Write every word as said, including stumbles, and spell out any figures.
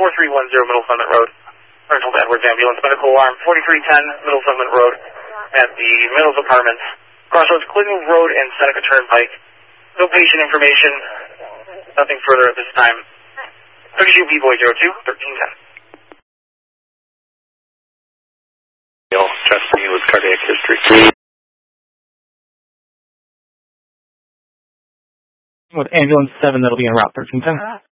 four three one zero Middle Summit Road. Rental Edwards Ambulance Medical Alarm, forty-three ten Middle Summit Road at the Middles Apartments. Crossroads Clinton Road and Seneca Turnpike. No patient information. Nothing further at this time. thirty-two B Boy zero two, thirteen ten. Chest me with cardiac history. With ambulance seven, that'll be en route thirteen ten.